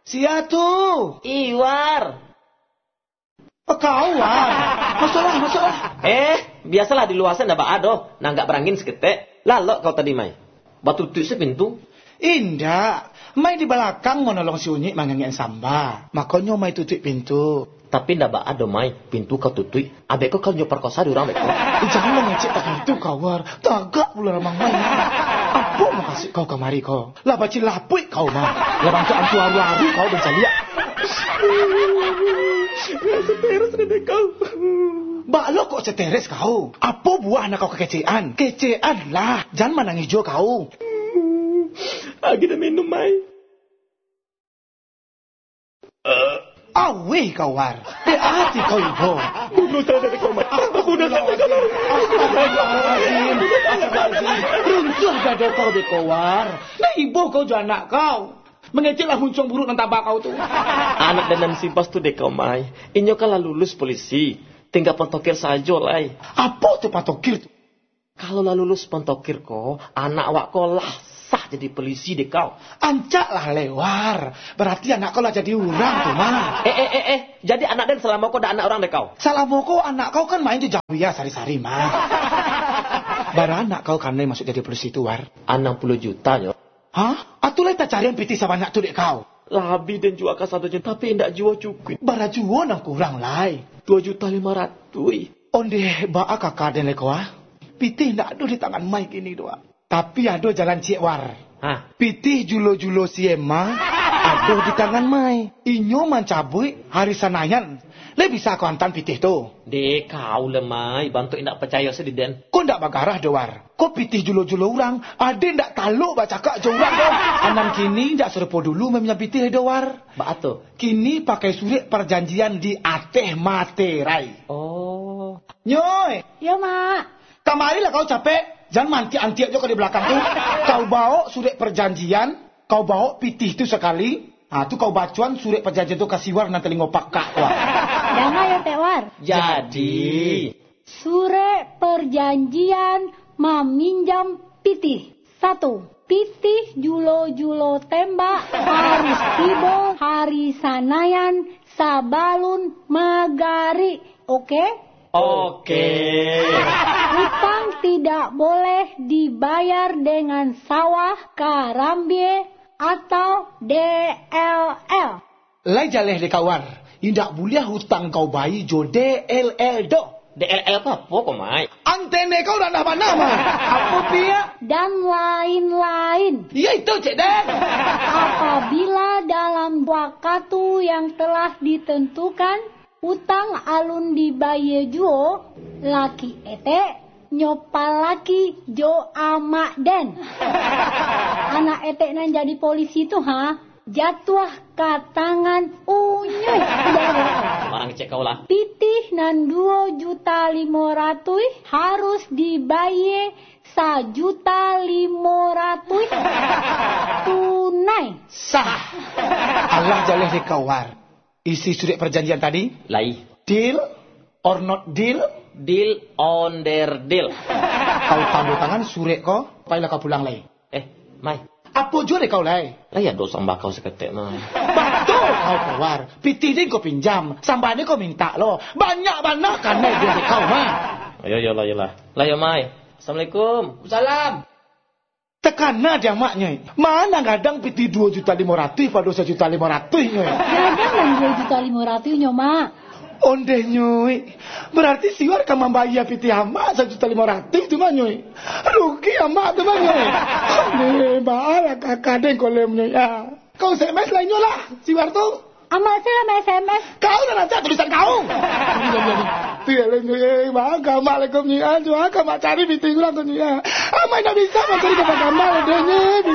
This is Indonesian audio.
Sia tuh. Iwar. Oh, kau War. Masalah. Biasalah di luar sana ndak ada, nanggak berangin seketek. Lalok kau tadi mai. Batu tutup sepintu. Indah. Mai di belakang mau nolong si Unyik mangangin samba. Makanya mai tutup pintu. Tapi ndak ada mai, pintu kau tutup. Abek kau nyoper kosa di orang beko. Jangan mengecek tak itu kau War. Tagak pula ramang mai. Apa mau kasih kau kemari kau? Lah baci lapuk kau mah. Lah bantu antu aru-aru kau bercalia. Seteres redek kau. Balok kok seteres kau. Apa buah anak kau kekecean? Kecean lah. Jangan manang hijau kau. Lagi dah minum mai. Awih kau War. Hati kau ibu. Bunuh saya dari kau mai. Bunuh saya dari kau. Runtuh dada kau dek kau War. Nah ibu kau juga anak kau. Mengeceklah huncung buruk dan tabak kau tu. Anak dan simpas tu dek kau mai. Inyo kalah lulus polisi. Tinggal pentokir saja lai. Apa tu patokir tu? Kalau lah lulus pentokir kau, anak awak kau lah sah jadi polisi dek kau. Ancak lah lewar. Berarti anak kau lah jadi orang tu mah. Jadi anak dan selama kau dah anak orang dek kau. Selama kau anak kau kan main di jauh ya sari-sari mah. Bara anak kau kan masuk jadi polisi tu War. 60 juta yo. Hah? Atulah tak carian piti sebanyak tu dek kau. Labi dan jual ke 1 juta tapi tidak jual cukup. Bara jual nang kurang lai. 2.500.000. Onde baa kakak dan leko ah. Piti ndak ada di tangan mai kini doa. Tapi ada jalan cik War. Hah? Piti julo-julo siema ada di tangan mai. Inyo mencabui hari sanayan. Le bisa kau hantan pitih tu. Dek kau lemai bantu indak percaya sediden. Kau ndak bagarah doar. Kau pitih julo-julo orang. Ada ndak taluk baca kak jorang doh. Anan kini ndak serupa dulu memang pitih doar. Baato. Kini pakai surat perjanjian di ateh materai. Oh. Nyoy. Ya mak. Kamarilah kau capek. Jangan manti-anti aja kau di belakang tu. Kau bawa surat perjanjian. Kau bawa pitih tu sekali. Tu kau bacuan surat perjanjian tu kasih War nanti ngopak kak War. Jangan ya Teh War. Jadi. Surat perjanjian meminjam pitih. 1. Pitih julo-julo tembak harus tiba hari sanayan sabalun magari. Oke? Oke. Hutang tidak boleh dibayar dengan sawah, karambie, atau DLL. Lai jaleh de kawar. Indak boleh hutang kau bayi jo DLL do. DLL apa kok mai? Antene kau dah nama-nama. Apa pia? Dan lain-lain. Ya itu cik Dan. Apabila dalam waktu yang telah ditentukan, utang alun dibayar juo, laki ete nyopal laki jo amak den. Anak ete nan jadi polisi tu jatuh ke tangan Unyuy. Marang cek kau lah. Pitih nan 2.500.000 harus dibayar 1.500.000 tunai. Sah. Allah jaleh de kawar. Isi surat perjanjian tadi? Lai. Deal or not deal? Deal on their deal. Kau tanda tangan surat kau, payahlah kau pulang lai. Mai. Apa jua deh kau lai? Lah ya dosa bakau seketek mai. Betul kau kawar. Pitih ni kau pinjam, sampai ni kau minta lo. Banyak-banyak kan dia kau mah. Ayolah. Lah ya mai. Assalamualaikum. Salam. Tekana dia maknya. Mana kadang pitih 2.500.000 pada 1.500.000 nyoy. Kadang 2.500.000 nyomak. Ondeh nyoy. Berarti siwar kan membayar pitih amak 1.500.000 tu mah nyoy. Rugi amak tu mah nyoy. Ondeh bahaya kakak deng kolem nyoy. Kau SMS lah nyoy lah siwar tu. Amak saya SMS. Kau dah nanti tulisan kau. Tiada nyoy. Assalamualaikum nyoy. Jual kamu cari pitih ulang tu nyoy. Amak nak bisa cari kepada kamu deh nyoy.